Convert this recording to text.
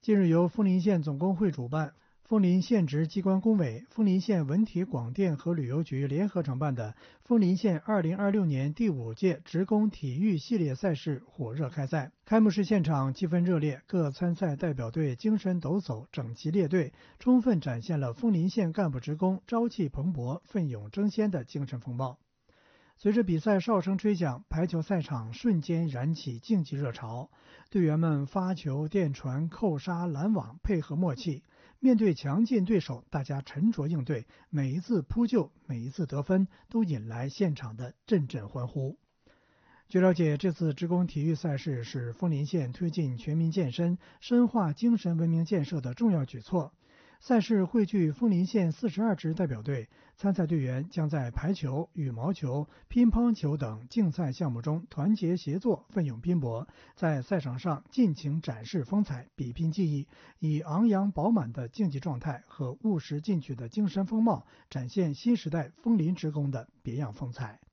近日，由枫林县总工会主办、枫林县直机关工委、枫林县文体广电和旅游局联合承办的枫林县2026年第5届职工体育系列赛事火热开赛。开幕式现场气氛热烈，各参赛代表队精神抖擞，整齐列队，充分展现了枫林县干部职工朝气蓬勃、奋勇争先的精神风貌。随着比赛哨声吹响，排球赛场瞬间燃起竞技热潮，队员们发球、垫传、扣杀、拦网配合默契。面对强劲对手，大家沉着应对，每一次扑救、每一次得分都引来现场的阵阵欢呼。据了解，这次职工体育赛事是枫林县推进全民健身、深化精神文明建设的重要举措。赛事汇聚枫林县42支代表队，参赛队员将在排球、羽毛球、乒乓球等竞赛项目中团结协作、奋勇拼搏，在赛场上尽情展示风采、比拼技艺，以昂扬饱满的竞技状态和务实进取的精神风貌，展现新时代枫林职工的别样风采。